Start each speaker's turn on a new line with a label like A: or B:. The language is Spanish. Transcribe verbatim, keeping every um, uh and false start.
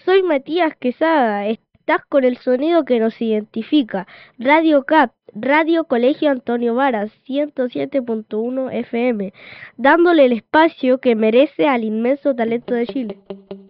A: Soy Matías Quesada. Estás con el sonido que nos identifica. Radio C A P, Radio Colegio Antonio Varas, ciento siete punto uno F M, dándole el espacio que merece al inmenso talento de Chile.